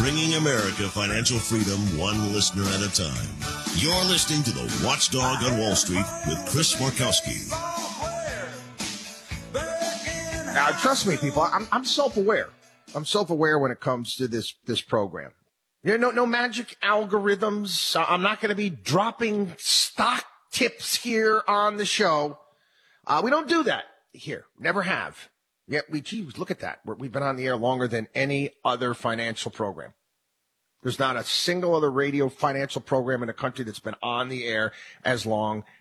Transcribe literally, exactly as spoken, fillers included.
bringing America financial freedom one listener at a time. You're listening to The Watchdog on Wall Street with Chris Markowski. Now, trust me, people, I'm, I'm self-aware. I'm self-aware when it comes to this, this program. You know, no, no magic algorithms. I'm not going to be dropping stock tips here on the show. Uh, we don't do that here. Never have. Yet we, geez, look at that. We're, we've been on the air longer than any other financial program. There's not a single other radio financial program in the country that's been on the air as long